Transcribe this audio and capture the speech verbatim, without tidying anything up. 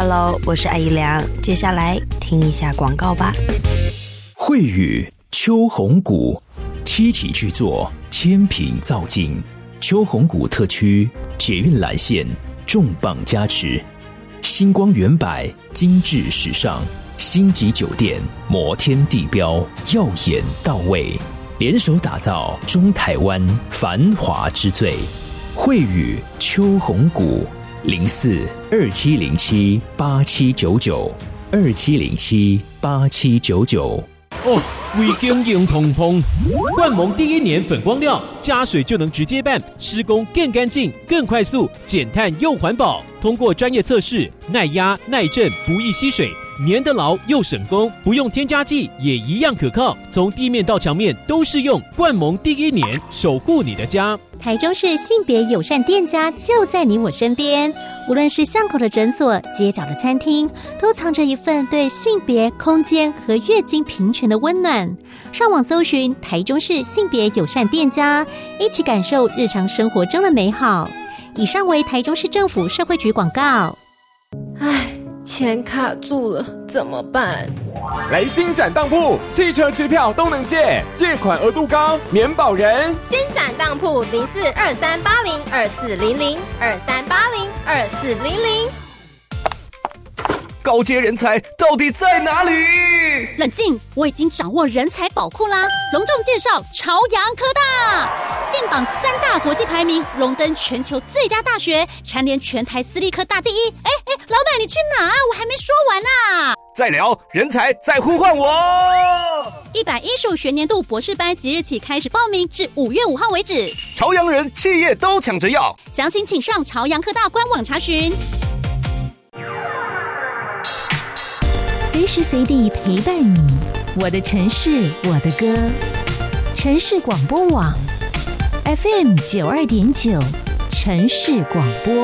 Hello， 我是艾怡良，接下来听一下广告吧。 惠宇秋红谷七期巨作，千品造境，秋红谷特区捷运蓝线重磅加持，星光远百精致时尚，星级酒店摩天地标耀眼到位，联手打造中台湾繁华之最。惠宇秋红谷零四二七零七八七九九二七零七八七九九。 哦，胃经营通风，冠盟第一年粉光料加水就能直接拌，施工更干净、更快速，减碳又环保。通过专业测试，耐压、耐震，不易吸水，粘得牢又省工，不用添加剂也一样可靠。从地面到墙面都适用。冠盟第一年，守护你的家。 台中市性别友善店家就在你我身边，无论是巷口的诊所、街角的餐厅，都藏着一份对性别、空间和月经平权的温暖。上网搜寻台中市性别友善店家，一起感受日常生活中的美好。以上为台中市政府社会局广告。 唉，钱卡住了，怎么办？ 来新展当铺，汽车支票都能借，借款额度高，免保人。 新展当铺零四二三八零二四零零二三八零二四零零。 高阶人才到底在哪里？ 冷静，我已经掌握人才宝库啦！隆重介绍朝阳科大，进榜三大国际排名，荣登全球最佳大学，蝉联全台私立科大第一。哎哎，老板你去哪啊？我还没说完啊！ 再聊，人才再呼唤我。 一百一十五学年度博士班即日起开始报名，至五月五号为止。 朝阳人企业都抢着要， 详情请上朝阳科大官网查询。 随时随地陪伴你，我的城市，我的歌。城市广播网 F M 九二点九，城市广播。